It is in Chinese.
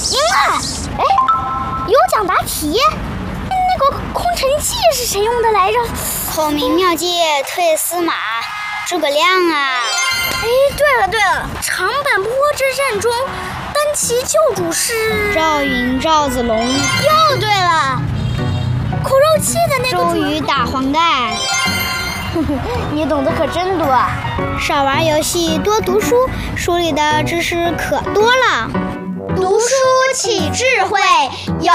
赢了！哎，有奖答题。那个空城计是谁用的来着？ 孔明妙计退司马，诸葛亮啊！ 哎，对了，长坂坡之战中，单骑救主是赵云、赵子龙。 又对了，苦肉计的那个周瑜打黄盖。 你懂得可真多啊！ 少玩游戏，多读书，书里的知识可多了。 读书起智慧，有